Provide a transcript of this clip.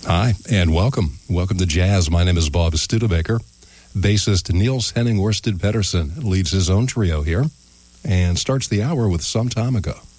Hi, and welcome. Welcome to Jazz. My name is Bob Studebaker. Bassist Niels Henning Orsted Pedersen leads his own trio here and starts the hour with Some Time Ago.